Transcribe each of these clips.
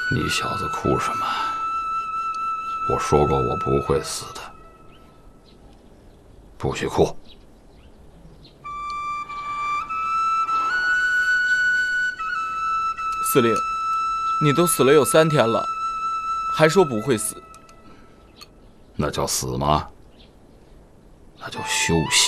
你小子哭什么？我说过我不会死的，不许哭。 司令，你都死了有3天了，还说不会死？ 那叫死吗？那叫休息。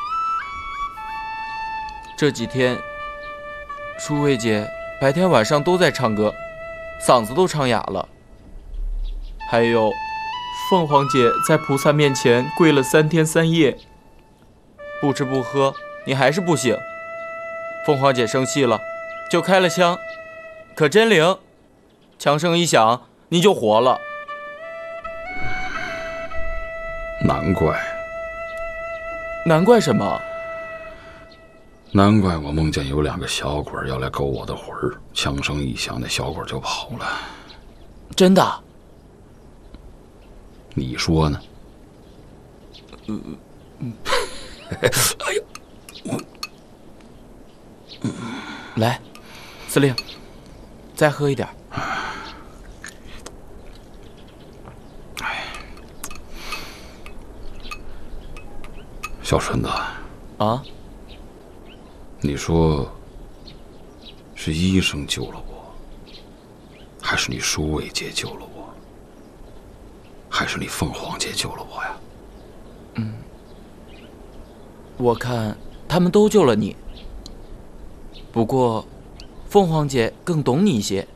这几天，淑慧姐白天晚上都在唱歌，嗓子都唱哑了。还有，凤凰姐在菩萨面前跪了3天3夜，不吃不喝，你还是不醒。凤凰姐生气了，就开了枪，可真灵，枪声一响，你就活了。难怪什么？ 难怪我梦见有2个小鬼要来勾我的魂儿，枪声一响，那小鬼就跑了。 真的？ 你说呢？哎呦， 来，司令，再喝一点。 小顺子啊， 你说是医生救了我，还是你淑卫姐救了我，还是你凤凰姐救了我呀？ 我看他们都救了你，不过凤凰姐更懂你一些。